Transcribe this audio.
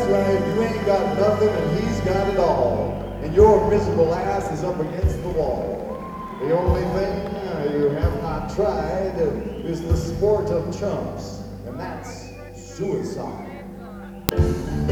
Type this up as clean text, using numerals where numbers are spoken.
right. You ain't got nothing and he's got it all. And your miserable ass is up against the wall. The only thing you have not tried is the sport of chumps, and that's suicide.